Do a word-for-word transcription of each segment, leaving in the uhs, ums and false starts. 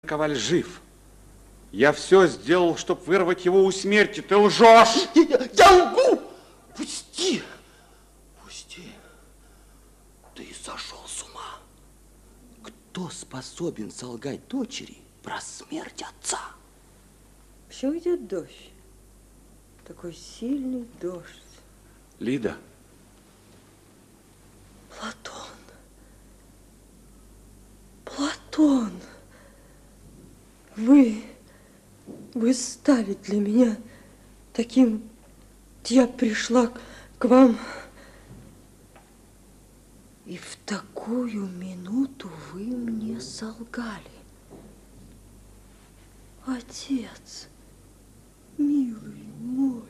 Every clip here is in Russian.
Коваль жив. Я все сделал, чтобы вырвать его у смерти. Ты лжешь! Я, я лгу! Пусти! Пусти! Ты сошел с ума. Кто способен солгать дочери про смерть отца? Все идет дождь. Такой сильный дождь. Лида. Платон. Платон. Вы, вы стали для меня таким... Я пришла к вам, и в такую минуту вы мне солгали. Отец, милый мой,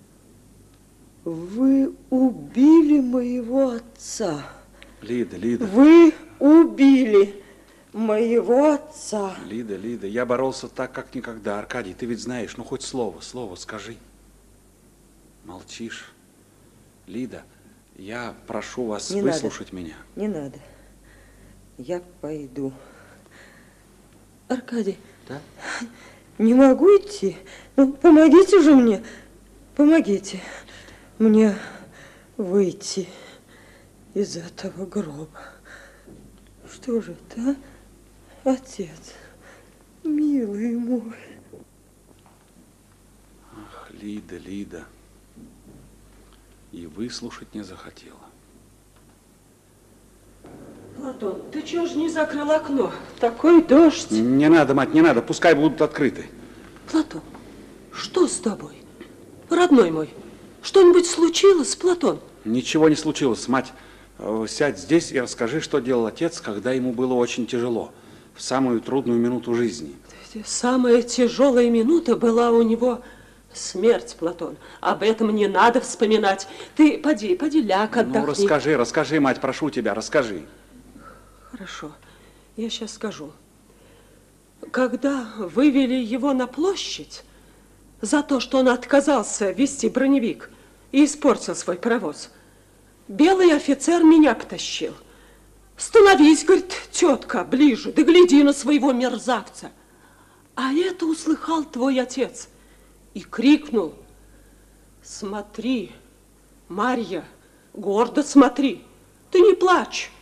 вы убили моего отца. Лида, Лида. Вы убили моего отца. Лида, Лида, я боролся так, как никогда. Аркадий, ты ведь знаешь, ну хоть слово, слово скажи. Молчишь. Лида, я прошу вас не выслушать надо. меня. Не надо. Я пойду. Аркадий. Да? Не могу идти. Ну, помогите же мне. Помогите мне выйти из этого гроба. Что же это, а? Отец, милый мой. Ах, Лида, Лида. И выслушать не захотела. Платон, ты чего же не закрыл окно? Такой дождь. Не надо, мать, не надо. Пускай будут открыты. Платон, что с тобой? Родной мой, что-нибудь случилось, Платон? Ничего не случилось, мать. Сядь здесь и расскажи, что делал отец, когда ему было очень тяжело, в самую трудную минуту жизни. Самая тяжелая минута была у него смерть, Платон. Об этом не надо вспоминать. Ты поди, поди, ляг, отдохни. Ну, расскажи, расскажи, мать, прошу тебя, расскажи. Хорошо, я сейчас скажу. Когда вывели его на площадь за то, что он отказался вести броневик и испортил свой паровоз, белый офицер меня потащил. Становись, говорит, тетка, ближе, да гляди на своего мерзавца. А это услыхал твой отец и крикнул: смотри, Марья, гордо смотри, ты не плачь.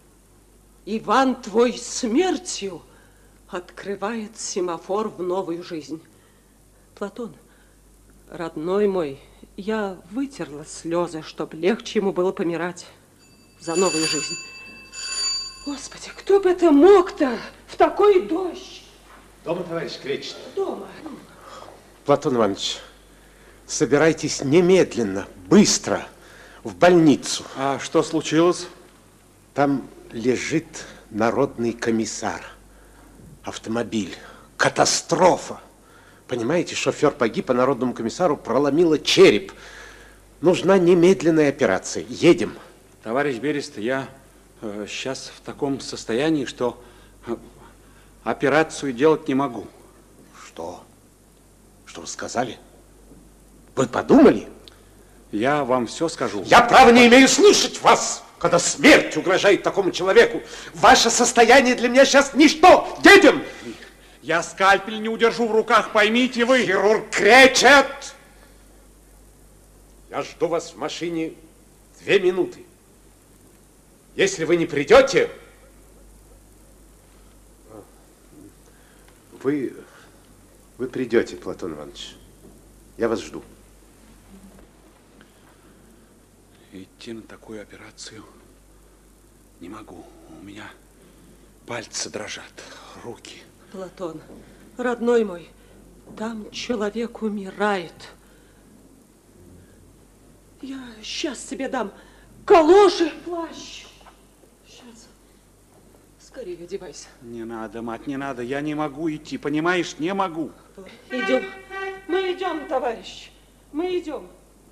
Иван твой смертью открывает семафор в новую жизнь. Платон, родной мой, я вытерла слезы, чтобы легче ему было помирать за новую жизнь. Господи, кто бы это мог-то в такой дождь? Дома, товарищ Кречет? Дома. Платон Иванович, собирайтесь немедленно, быстро, в больницу. А что случилось? Там лежит народный комиссар. Автомобиль. Катастрофа. Понимаете, шофер погиб, а народному комиссару проломило череп. Нужна немедленная операция. Едем. Товарищ Берест, я э, сейчас в таком состоянии, что э, операцию делать не могу. Что? Что вы сказали? Вы подумали? Я вам все скажу. Я права не имею слышать вас, когда смерть угрожает такому человеку. Ваше состояние для меня сейчас ничто. Едем! Я скальпель не удержу в руках, поймите вы. Хирург Кречет! Я жду вас в машине две минуты. Если вы не придете, вы, вы придете, Платон Иванович. Я вас жду. Идти на такую операцию не могу. У меня пальцы дрожат, руки. Платон, родной мой, там человек умирает. Я сейчас тебе дам калоши, плащ. Сейчас. Скорее одевайся. Не надо, мать, не надо. Я не могу идти, понимаешь? Не могу. Идем. Мы идем, товарищ. Мы идем.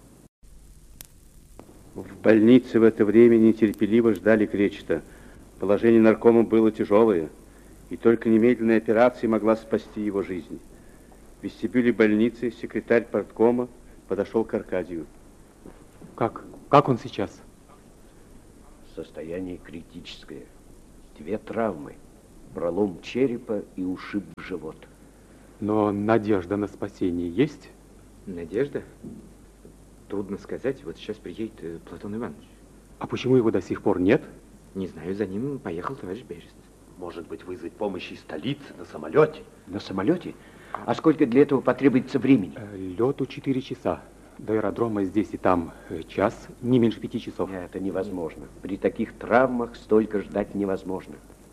В больнице в это время нетерпеливо ждали Кречета. Положение наркома было тяжелое, и только немедленная операция могла спасти его жизнь. В вестибюле больницы секретарь парткома подошел к Аркадию. Как? Как он сейчас? Состояние критическое. Две травмы. пролом черепа и ушиб в живот. Но надежда на спасение есть? Надежда? Трудно сказать. Вот сейчас приедет э, Платон Иванович. А почему его до сих пор нет? Не знаю, за ним поехал товарищ Берест. Может быть, вызвать помощь из столицы на самолете? На самолете? А сколько для этого потребуется времени? Э, Лету четыре часа. До аэродрома здесь и там э, час, не меньше пяти часов. Это невозможно. При таких травмах столько ждать невозможно.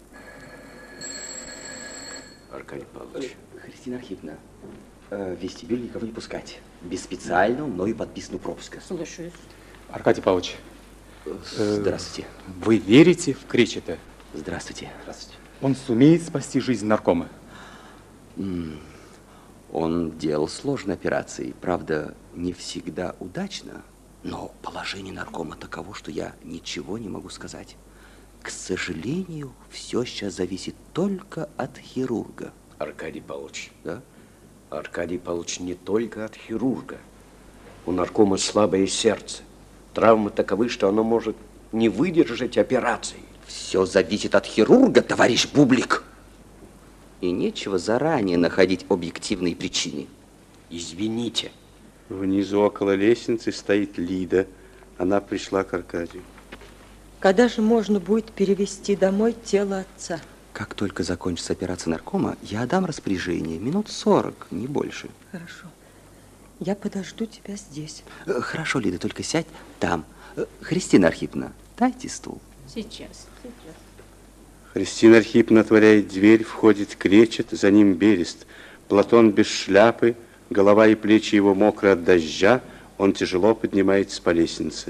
Аркадий Павлович. Христина Архиповна, э, в вестибюль никого не пускать. Без специального мною подписанного пропуска. Слушаюсь. Аркадий Павлович, Э, Здравствуйте. вы верите в Кречета? Здравствуйте. Здравствуйте. Он сумеет спасти жизнь наркома? М, Он делал сложные операции. Правда, не всегда удачно. Но положение наркома таково, что я ничего не могу сказать. К сожалению, все сейчас зависит только от хирурга. Аркадий Павлович. Да? Аркадий Павлович, не только от хирурга. У наркома слабое сердце. Травмы таковы, что оно может не выдержать операции. Все зависит от хирурга, товарищ Бублик. И нечего заранее находить объективные причины. Извините. Внизу около лестницы стоит Лида. Она пришла к Аркадию. Когда же можно будет перевести домой тело отца? Как только закончится операция наркома, я отдам распоряжение. Минут сорок, не больше. Хорошо. Я подожду тебя здесь. Э, Хорошо, Лида, только сядь там. Э, Христина Архиповна, дайте стул. Сейчас, сейчас. Христина Архиповна отворяет дверь, входит Кречет, за ним Берест. Платон без шляпы, голова и плечи его мокры от дождя, он тяжело поднимается по лестнице.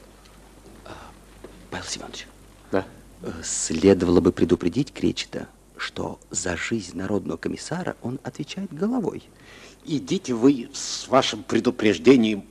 Павел Семенович. Да. Э, Следовало бы предупредить Кречета, что за жизнь народного комиссара он отвечает головой. Идите вы с вашим предупреждением.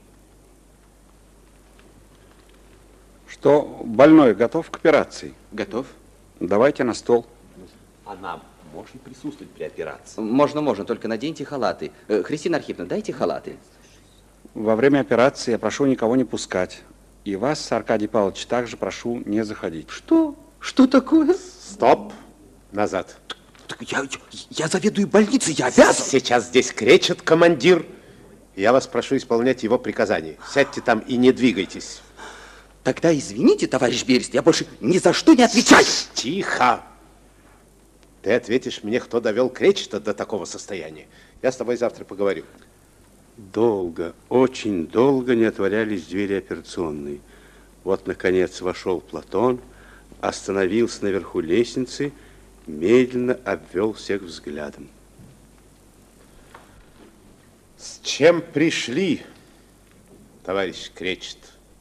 Что, больной готов к операции? Готов? Давайте на стол. Она может присутствовать при операции. Можно, можно, только наденьте халаты. Э, Христина Архиповна, дайте халаты. Во время операции я прошу никого не пускать. И вас, Аркадий Павлович, также прошу не заходить. Что? Что такое? Стоп. Назад. Так я, я заведую больницей, я обязан. Сейчас здесь кричит командир. Я вас прошу исполнять его приказания. Сядьте там и не двигайтесь. Тогда извините, товарищ Берест, я больше ни за что не отвечаю. Тихо. Ты ответишь мне, кто довел Кречета до такого состояния. Я с тобой завтра поговорю. Долго, очень долго не отворялись двери операционной. Вот, наконец, вошел Платон, остановился наверху лестницы, медленно обвел всех взглядом. С чем пришли, товарищ Кречет?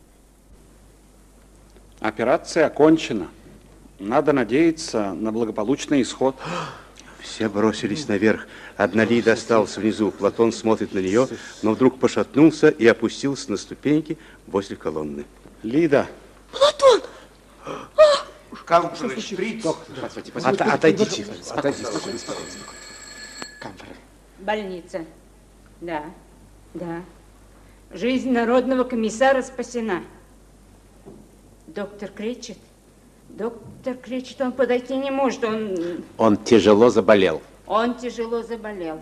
Операция окончена. Надо надеяться на благополучный исход. Все бросились наверх. Одна Лида осталась внизу. Платон смотрит на нее, но вдруг пошатнулся и опустился на ступеньки возле колонны. Лида! Платон! Камфоры, шприц. От, отойдите. Отойдите. Камфоры. Больница. Да, да. Жизнь народного комиссара спасена. Доктор Кречет. Доктор Кречет, он подойти не может. Он... Он тяжело заболел. Он тяжело заболел.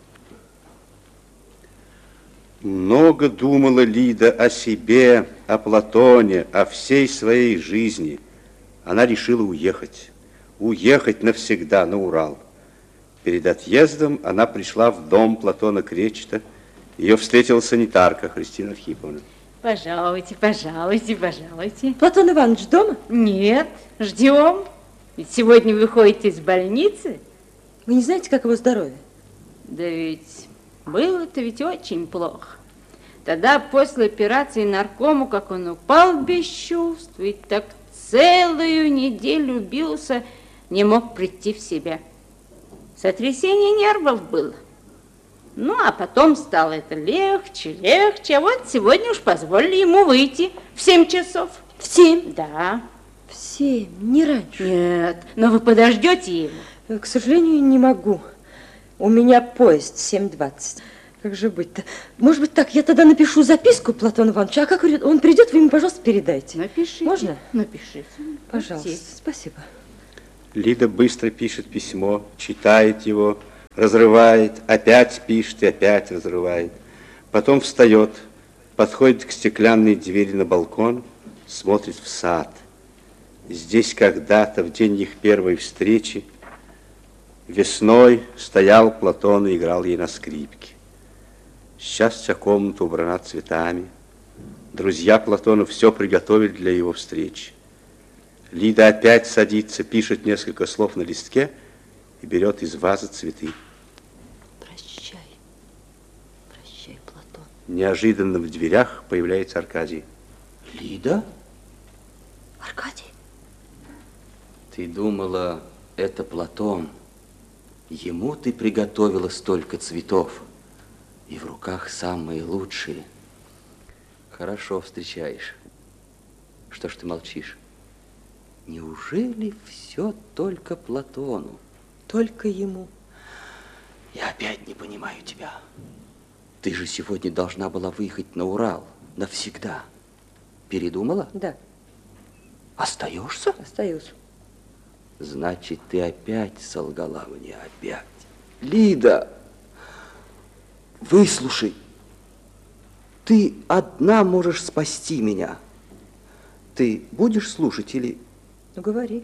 Много думала Лида о себе, о Платоне, о всей своей жизни. Она решила уехать. Уехать навсегда на Урал. Перед отъездом она пришла в дом Платона Кречета. Ее встретила санитарка Христина Архиповна. Пожалуйте, пожалуйте, пожалуйте. Платон Иванович дома? Нет, ждем. Ведь сегодня вы ходите из больницы. Вы не знаете, как его здоровье? Да ведь было-то ведь очень плохо. Тогда после операции наркому, как он упал без чувств, ведь так целую неделю бился, не мог прийти в себя. Сотрясение нервов было. Ну, а потом стало это легче, легче. А вот сегодня уж позволили ему выйти в семь часов. В семь? Да. В семь, не раньше. Нет, но вы подождете его. К сожалению, не могу. У меня поезд семь двадцать. Как же быть-то? Может быть, так, я тогда напишу записку Платону Ивановичу, а как он придет, вы ему, пожалуйста, передайте. Напишите. Можно? Напишите. Пожалуйста, Здесь. спасибо. Лида быстро пишет письмо, читает его, разрывает, опять пишет и опять разрывает. Потом встает, подходит к стеклянной двери на балкон, смотрит в сад. Здесь когда-то, в день их первой встречи, весной стоял Платон и играл ей на скрипке. Сейчас вся комната убрана цветами. Друзья Платона все приготовили для его встречи. Лида опять садится, пишет несколько слов на листке и берет из вазы цветы. Прощай, прощай, Платон. Неожиданно в дверях появляется Аркадий. Лида? Аркадий? Ты думала, это Платон. Ему ты приготовила столько цветов. И в руках самые лучшие. Хорошо встречаешь. Что ж ты молчишь? Неужели все только Платону? Только ему. Я опять не понимаю тебя. Ты же сегодня должна была выехать на Урал навсегда. Передумала? Да. Остаешься? Остаюсь. Значит, ты опять солгала мне, опять. Лида, выслушай. Ты одна можешь спасти меня. Ты будешь слушать или... Ну, говори.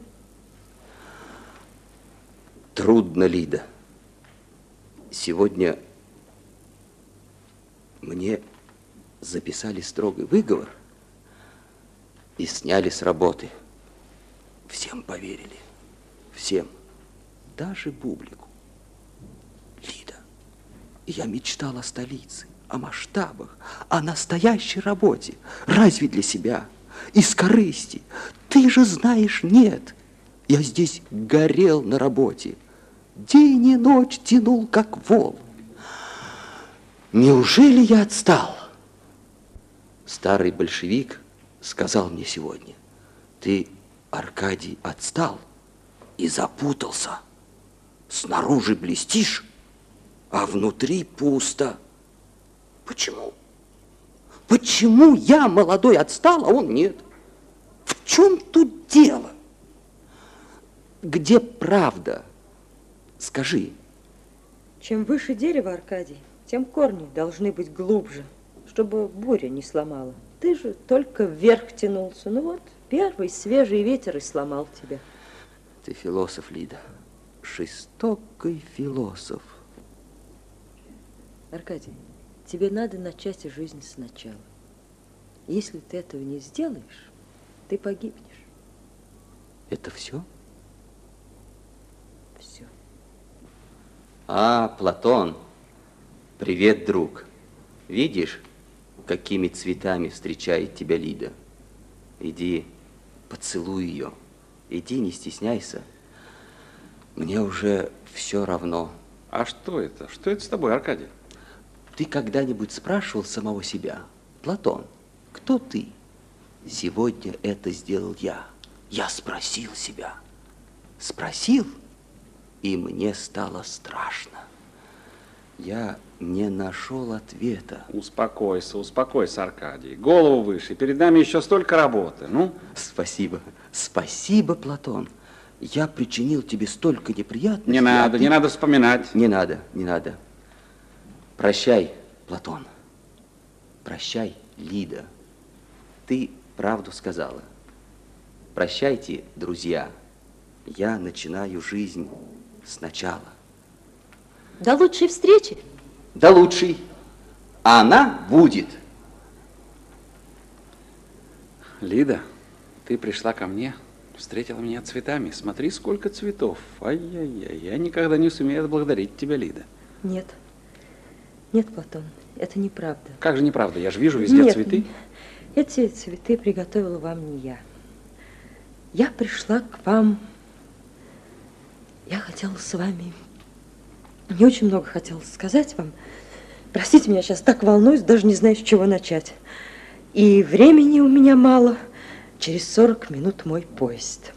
Трудно, Лида. Сегодня мне записали строгий выговор и сняли с работы. Всем поверили. Всем. Даже Бублику. Лида, я мечтала о столице, о масштабах, о настоящей работе. Разве для себя? Из корысти. Ты же знаешь, нет. Я здесь горел на работе. День и ночь тянул, как вол. Неужели я отстал? Старый большевик сказал мне сегодня: ты, Аркадий, отстал и запутался. Снаружи блестишь, а внутри пусто. Почему? Почему я, молодой, отстал, а он нет? В чем тут дело? Где правда? Скажи. Чем выше дерево, Аркадий, тем корни должны быть глубже, чтобы буря не сломала. Ты же только вверх тянулся. Ну вот, первый свежий ветер и сломал тебя. Ты философ, Лида. Жестокий философ. Аркадий, тебе надо начать жизнь сначала. Если ты этого не сделаешь, ты погибнешь. Это все? Все. А, Платон, привет, друг. Видишь, какими цветами встречает тебя Лида? Иди, поцелуй ее. Иди, не стесняйся. Мне уже все равно. А что это? Что это с тобой, Аркадий? Ты когда-нибудь спрашивал самого себя: Платон, кто ты? Сегодня это сделал я. Я спросил себя. Спросил, и мне стало страшно. Я не нашел ответа. Успокойся, успокойся, Аркадий. Голову выше. Перед нами еще столько работы. Ну? Спасибо. Спасибо, Платон. Я причинил тебе столько неприятностей. Не надо, а ты... не надо вспоминать. Не надо, не надо. Прощай, Платон. Прощай, Лида. Ты правду сказала. Прощайте, друзья. Я начинаю жизнь сначала. До лучшей встречи. До лучшей. А она будет. Лида, ты пришла ко мне, встретила меня цветами. Смотри, сколько цветов. Ай-яй-яй, я никогда не сумею отблагодарить тебя, Лида. Нет. Нет, Платон, это неправда. Как же неправда? Я же вижу везде Нет, цветы. Эти цветы приготовила вам не я. Я пришла к вам. Я хотела с вами... Не очень много хотела сказать вам. Простите меня, сейчас так волнуюсь, даже не знаю, с чего начать. И времени у меня мало. Через сорок минут мой поезд.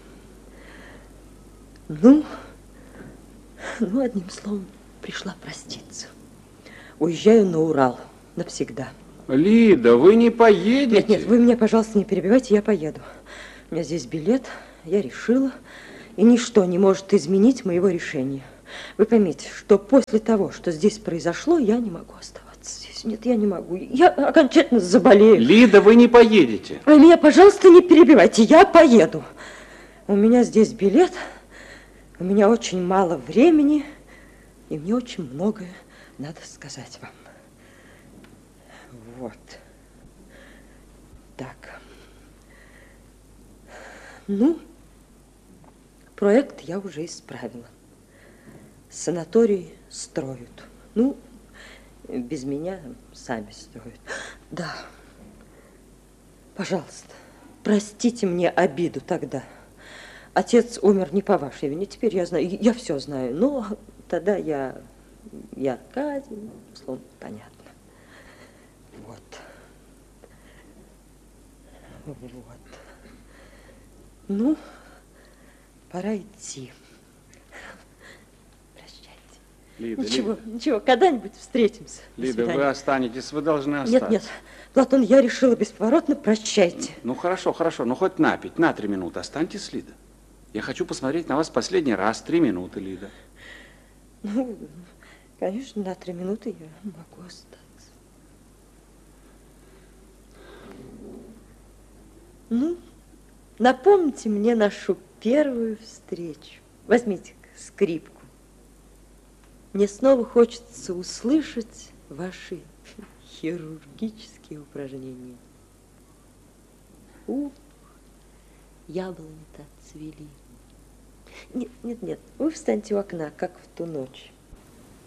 Ну, ну, одним словом, пришла проститься. Уезжаю на Урал навсегда. Лида, вы не поедете? Нет, нет, вы меня, пожалуйста, не перебивайте, я поеду. У меня здесь билет, я решила. И ничто не может изменить моего решения. Вы поймите, что после того, что здесь произошло, я не могу оставаться здесь. Нет, я не могу. Я окончательно заболею. Лида, вы не поедете. Вы меня, пожалуйста, не перебивайте. Я поеду. У меня здесь билет. У меня очень мало времени. И мне очень многое надо сказать вам. Вот. Так. Ну, проект я уже исправила. Санаторий строят. Ну, без меня сами строят. Да. Пожалуйста, простите мне обиду тогда. Отец умер не по вашей вине. Теперь я знаю, я все знаю. Но тогда я, я Аркадий, словно понятно. Вот. Вот. Ну, пора идти. Лида, ничего, Лида. ничего, когда-нибудь встретимся. Лида, вы останетесь, вы должны остаться. Нет, нет, Платон, я решила бесповоротно, прощайте. Ну, хорошо, хорошо, ну хоть на пять, на три минуты останьтесь, Лида. Я хочу посмотреть на вас последний раз, три минуты, Лида. Ну, конечно, на три минуты я могу остаться. Ну, напомните мне нашу первую встречу. Возьмите скрипку. Мне снова хочется услышать ваши хирургические упражнения. Ух, яблони-то цвели. Нет, нет, нет, вы встаньте у окна, как в ту ночь.